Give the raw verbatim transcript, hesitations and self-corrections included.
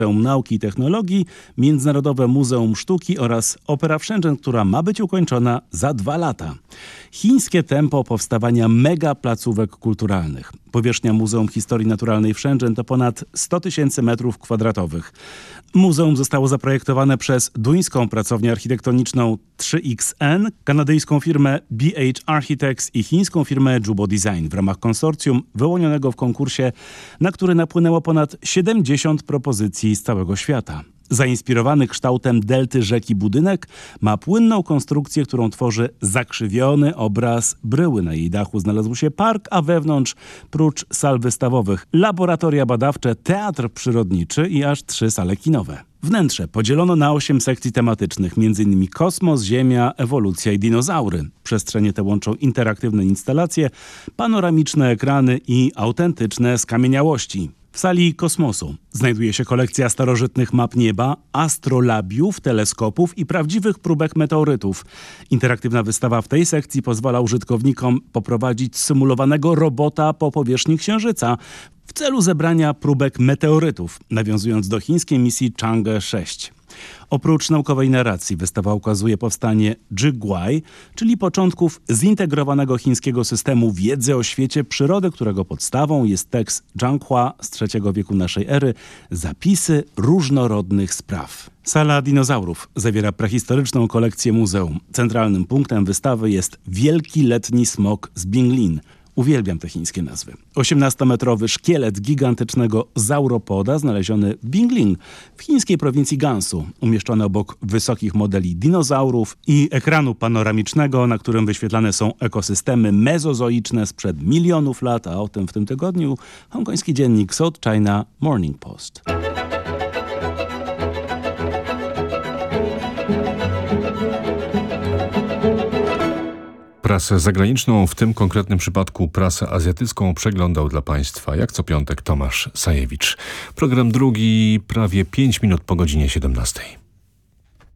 Muzeum Nauki i Technologii, Międzynarodowe Muzeum Sztuki oraz Opera w Shenzhen, która ma być ukończona za dwa lata. Chińskie tempo powstawania mega placówek kulturalnych. Powierzchnia Muzeum Historii Naturalnej w Shenzhen to ponad sto tysięcy metrów kwadratowych. Muzeum zostało zaprojektowane przez duńską pracownię architektoniczną trzy X N, kanadyjską firmę B H Architects i chińską firmę Jubo Design w ramach konsorcjum wyłonionego w konkursie, na który napłynęło ponad siedemdziesiąt propozycji z całego świata. Zainspirowany kształtem delty rzeki budynek ma płynną konstrukcję, którą tworzy zakrzywiony obraz bryły. Na jej dachu znalazł się park, a wewnątrz, prócz sal wystawowych, laboratoria badawcze, teatr przyrodniczy i aż trzy sale kinowe. Wnętrze podzielono na osiem sekcji tematycznych, m.in. kosmos, ziemia, ewolucja i dinozaury. Przestrzenie te łączą interaktywne instalacje, panoramiczne ekrany i autentyczne skamieniałości. W sali kosmosu znajduje się kolekcja starożytnych map nieba, astrolabiów, teleskopów i prawdziwych próbek meteorytów. Interaktywna wystawa w tej sekcji pozwala użytkownikom poprowadzić symulowanego robota po powierzchni Księżyca w celu zebrania próbek meteorytów, nawiązując do chińskiej misji Chang'e sześć. Oprócz naukowej narracji wystawa ukazuje powstanie Zhiguai, czyli początków zintegrowanego chińskiego systemu wiedzy o świecie przyrody, którego podstawą jest tekst Zhanghua z trzeciego wieku naszej ery, zapisy różnorodnych spraw. Sala dinozaurów zawiera prehistoryczną kolekcję muzeum. Centralnym punktem wystawy jest wielki letni smok z Binglin. Uwielbiam te chińskie nazwy. osiemnastometrowy szkielet gigantycznego zauropoda znaleziony w Bingling w chińskiej prowincji Gansu, umieszczony obok wysokich modeli dinozaurów i ekranu panoramicznego, na którym wyświetlane są ekosystemy mezozoiczne sprzed milionów lat, a o tym w tym tygodniu hongkoński dziennik South China Morning Post. Prasę zagraniczną, w tym konkretnym przypadku prasę azjatycką, przeglądał dla Państwa jak co piątek Tomasz Sajewicz. Program drugi prawie pięć minut po godzinie siedemnastej.